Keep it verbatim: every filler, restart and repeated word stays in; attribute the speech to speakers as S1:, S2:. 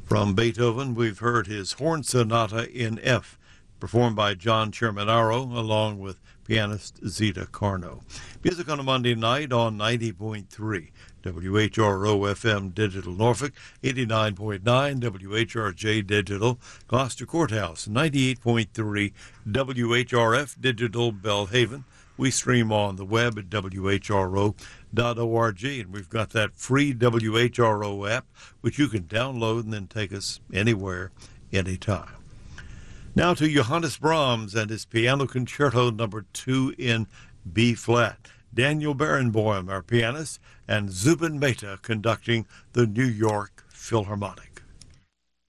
S1: From Beethoven, we've heard his Horn Sonata in F, performed by John Cerminaro, along with pianist Zita Carno. Music on a Monday night on ninety point three W H R O F M Digital Norfolk, eighty-nine point nine W H R J Digital Gloucester Courthouse, ninety-eight point three W H R F Digital Belhaven. We stream on the web at W H R O dot org, and we've got that free W H R O app, which you can download and then take us anywhere, anytime. Now to Johannes Brahms and his Piano Concerto number two in B-flat. Daniel Barenboim, our pianist, and Zubin Mehta conducting the New York Philharmonic.